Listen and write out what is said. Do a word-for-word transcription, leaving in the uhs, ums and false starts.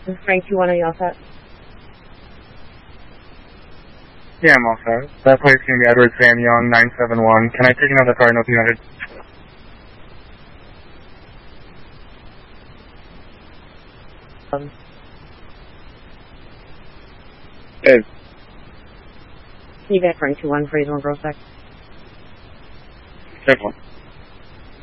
This is Frank two one, are you all set? Yeah, I'm all set. That place is going to be Edward Sam Young, nine seven one. Can I take another Cardinal two hundred? Um, Hey. can you back Frank two one, Fraser and Grosbeck? Check one.